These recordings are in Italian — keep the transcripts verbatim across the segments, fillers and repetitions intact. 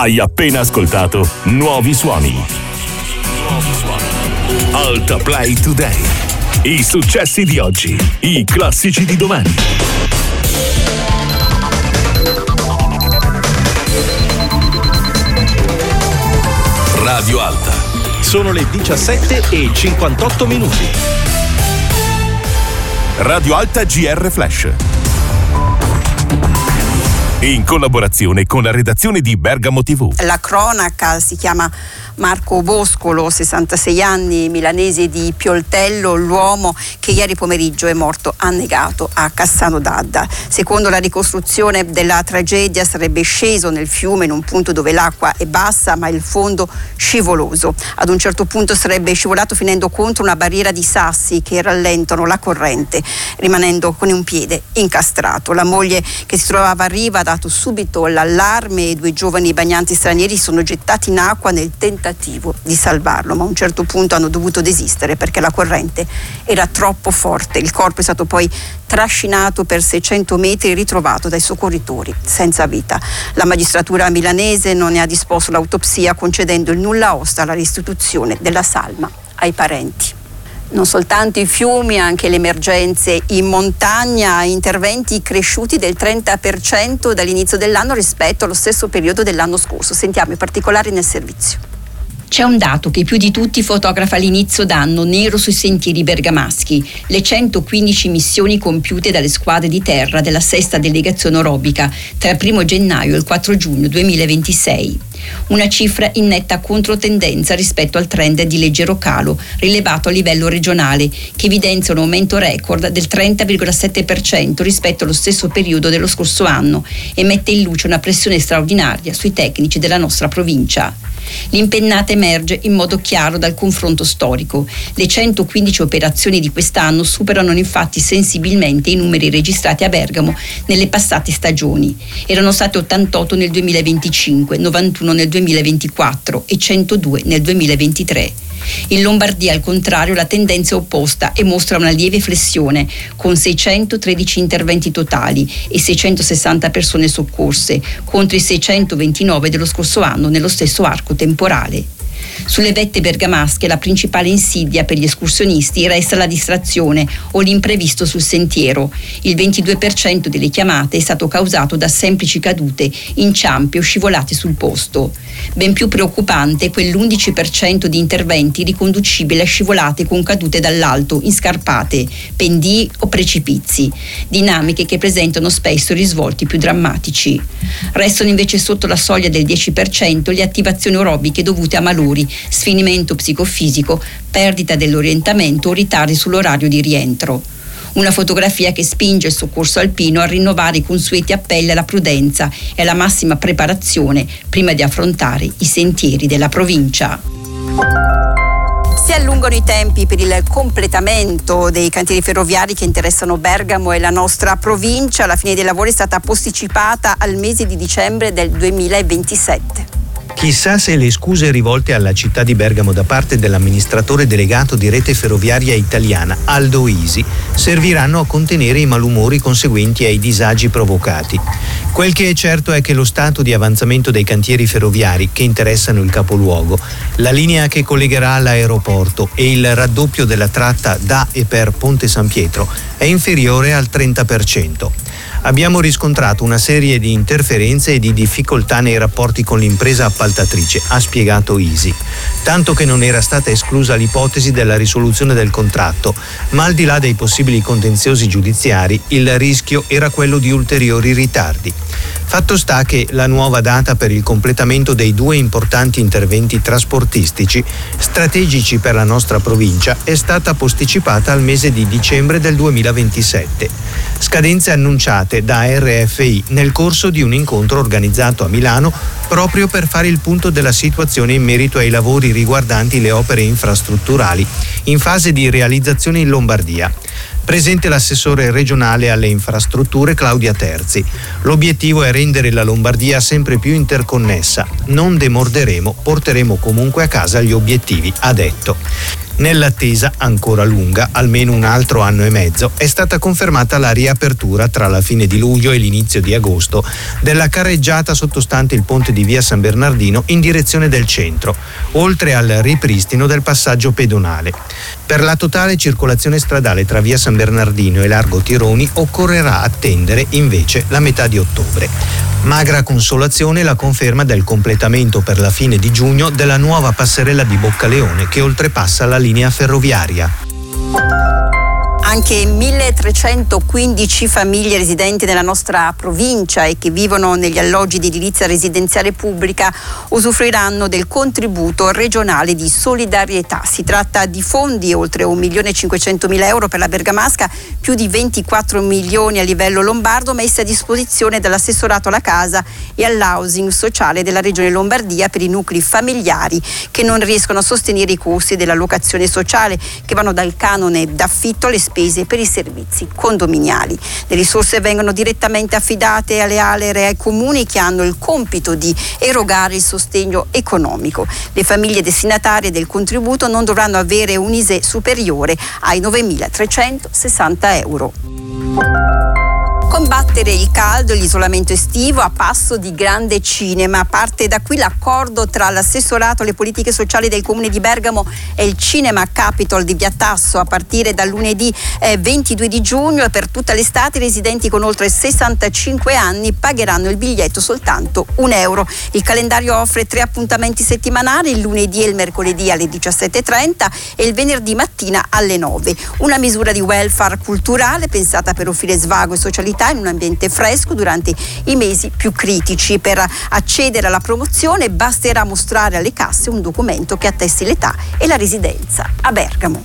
Hai appena ascoltato Nuovi Suoni. Alta Play Today. I successi di oggi, i classici di domani. Radio Alta. Sono le diciassette e cinquantotto minuti. Radio Alta G R Flash. In collaborazione con la redazione di Bergamo tivù. La cronaca si chiama Marco Boscolo, sessantasei anni, milanese di Pioltello, l'uomo che ieri pomeriggio è morto annegato a Cassano d'Adda. Secondo la ricostruzione della tragedia sarebbe sceso nel fiume in un punto dove l'acqua è bassa ma il fondo scivoloso. Ad un certo punto sarebbe scivolato finendo contro una barriera di sassi che rallentano la corrente, rimanendo con un piede incastrato. La moglie che si trovava a riva ha dato subito l'allarme e i due giovani bagnanti stranieri sono gettati in acqua nel tentativo di salvarlo, ma a un certo punto hanno dovuto desistere perché la corrente era troppo forte. Il corpo è stato poi trascinato per seicento metri e ritrovato dai soccorritori senza vita. La magistratura milanese non ne ha disposto l'autopsia, concedendo il nulla osta alla restituzione della salma ai parenti. Non soltanto i fiumi, anche le emergenze in montagna, interventi cresciuti del trenta per cento dall'inizio dell'anno rispetto allo stesso periodo dell'anno scorso. Sentiamo i particolari nel servizio. C'è un dato che più di tutti fotografa l'inizio d'anno nero sui sentieri bergamaschi, le centoquindici missioni compiute dalle squadre di terra della sesta delegazione orobica tra il primo gennaio e il quattro giugno duemilaventisei. Una cifra in netta controtendenza rispetto al trend di leggero calo rilevato a livello regionale, che evidenzia un aumento record del trenta virgola sette per cento rispetto allo stesso periodo dello scorso anno e mette in luce una pressione straordinaria sui tecnici della nostra provincia. L'impennata emerge in modo chiaro dal confronto storico. Le centoquindici operazioni di quest'anno superano infatti sensibilmente i numeri registrati a Bergamo nelle passate stagioni. Erano state ottantotto nel duemilaventicinque, novantuno nel duemilaventiquattro e centodue nel duemilaventitré. In Lombardia, al contrario, la tendenza è opposta e mostra una lieve flessione, con seicentotredici interventi totali e seicentosessanta persone soccorse, contro i seicentoventinove dello scorso anno nello stesso arco temporale. Sulle vette bergamasche la principale insidia per gli escursionisti resta la distrazione o l'imprevisto sul sentiero. Il ventidue per cento delle chiamate è stato causato da semplici cadute, inciampi o scivolate sul posto. Ben più preoccupante è quell'undici per cento di interventi riconducibili a scivolate con cadute dall'alto, in scarpate, pendii o precipizi, dinamiche che presentano spesso risvolti più drammatici. Restano invece sotto la soglia del dieci per cento le attivazioni aerobiche dovute a malori, sfinimento psicofisico, perdita dell'orientamento o ritardi sull'orario di rientro. Una fotografia che spinge il soccorso alpino a rinnovare i consueti appelli alla prudenza e alla massima preparazione prima di affrontare i sentieri della provincia. Si allungano i tempi per il completamento dei cantieri ferroviari che interessano Bergamo e la nostra provincia. La fine dei lavori è stata posticipata al mese di dicembre del duemilaventisette. Chissà se le scuse rivolte alla città di Bergamo da parte dell'amministratore delegato di Rete Ferroviaria Italiana, Aldo Isi, serviranno a contenere i malumori conseguenti ai disagi provocati. Quel che è certo è che lo stato di avanzamento dei cantieri ferroviari che interessano il capoluogo, la linea che collegherà l'aeroporto e il raddoppio della tratta da e per Ponte San Pietro è inferiore al trenta per cento. Abbiamo riscontrato una serie di interferenze e di difficoltà nei rapporti con l'impresa appaltatrice, ha spiegato Isi. Tanto che non era stata esclusa l'ipotesi della risoluzione del contratto, ma al di là dei possibili contenziosi giudiziari, il rischio era quello di ulteriori ritardi. Fatto sta che la nuova data per il completamento dei due importanti interventi trasportistici strategici per la nostra provincia è stata posticipata al mese di dicembre del duemilaventisette. Scadenze annunciate da R F I nel corso di un incontro organizzato a Milano proprio per fare il punto della situazione in merito ai lavori riguardanti le opere infrastrutturali in fase di realizzazione in Lombardia. Presente l'assessore regionale alle infrastrutture Claudia Terzi. L'obiettivo è rendere la Lombardia sempre più interconnessa. Non demorderemo, porteremo comunque a casa gli obiettivi, ha detto. Nell'attesa ancora lunga, almeno un altro anno e mezzo, è stata confermata la riapertura tra la fine di luglio e l'inizio di agosto della carreggiata sottostante il ponte di via San Bernardino in direzione del centro, oltre al ripristino del passaggio pedonale. Per la totale circolazione stradale tra via San Bernardino e largo Tironi occorrerà attendere invece la metà di ottobre. Magra consolazione la conferma del completamento per la fine di giugno della nuova passerella di Boccaleone che oltrepassa la linea ferroviaria. Anche milletrecentoquindici famiglie residenti nella nostra provincia e che vivono negli alloggi di edilizia residenziale pubblica usufruiranno del contributo regionale di solidarietà. Si tratta di fondi oltre un milione e cinquecentomila euro per la Bergamasca, più di ventiquattro milioni a livello lombardo messi a disposizione dall'assessorato alla casa e all'housing sociale della regione Lombardia per i nuclei familiari che non riescono a sostenere i costi della locazione sociale, che vanno dal canone d'affitto alle spese per i servizi condominiali. Le risorse vengono direttamente affidate alle ALER e ai comuni che hanno il compito di erogare il sostegno economico. Le famiglie destinatarie del contributo non dovranno avere un I S E E superiore ai novemilatrecentosessanta euro. Combattere il caldo e l'isolamento estivo a passo di grande cinema. Parte da qui l'accordo tra l'assessorato alle politiche sociali del comune di Bergamo e il Cinema Capitol di Via Tasso a partire dal lunedì eh, ventidue di giugno, e per tutta l'estate i residenti con oltre sessantacinque anni pagheranno il biglietto soltanto un euro. Il calendario offre tre appuntamenti settimanali, il lunedì e il mercoledì alle diciassette e trenta e il venerdì mattina alle nove. Una misura di welfare culturale pensata per offrire svago e socialità in un ambiente fresco durante i mesi più critici. Per accedere alla promozione basterà mostrare alle casse un documento che attesti l'età e la residenza a Bergamo.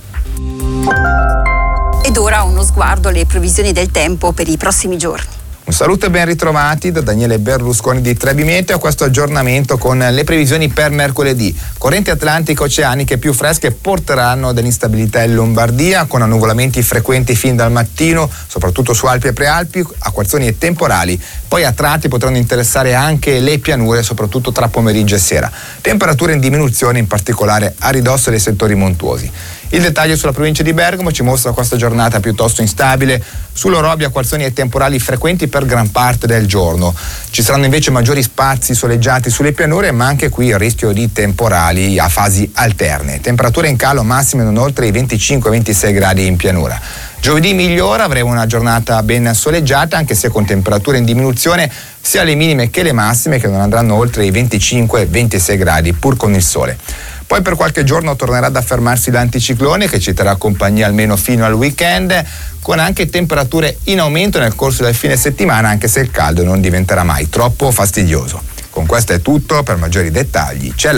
Ed ora uno sguardo alle previsioni del tempo per i prossimi giorni. Un saluto e ben ritrovati da Daniele Berlusconi di Trebi Meteo a questo aggiornamento con le previsioni per mercoledì. Correnti atlantico-oceaniche più fresche porteranno dell'instabilità in Lombardia, con annuvolamenti frequenti fin dal mattino, soprattutto su Alpi e Prealpi, acquazzoni e temporali. Poi a tratti potranno interessare anche le pianure, soprattutto tra pomeriggio e sera. Temperature in diminuzione, in particolare a ridosso dei settori montuosi. Il dettaglio sulla provincia di Bergamo ci mostra questa giornata piuttosto instabile. Sull'Orobie acquazzoni e temporali frequenti per gran parte del giorno. Ci saranno invece maggiori spazi soleggiati sulle pianure, ma anche qui il rischio di temporali a fasi alterne. Temperature in calo massime non oltre i venticinque ventisei gradi in pianura. Giovedì migliora, avremo una giornata ben soleggiata, anche se con temperature in diminuzione sia le minime che le massime, che non andranno oltre i venticinque ventisei gradi pur con il sole. Poi per qualche giorno tornerà ad affermarsi l'anticiclone che ci terrà compagnia almeno fino al weekend, con anche temperature in aumento nel corso del fine settimana, anche se il caldo non diventerà mai troppo fastidioso. Con questo è tutto, per maggiori dettagli c'è la